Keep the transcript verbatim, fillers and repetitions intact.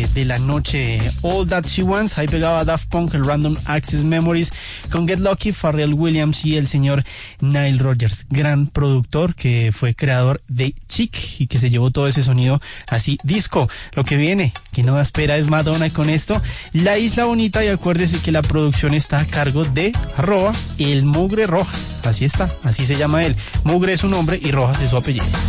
de la noche. All That She Wants, ahí pegaba Daft Punk, el Random Access Memories, con Get Lucky, Pharrell Williams y el señor Nile Rodgers, gran productor que fue creador de Chic y que se llevó todo ese sonido así disco. Lo que viene, que no da espera, es Madonna con esto, La Isla Bonita, y acuérdese que la producción está a cargo de arroba el Mugre Rojas. Así está, así se llama él. Mugre es su nombre y Rojas es su apellido.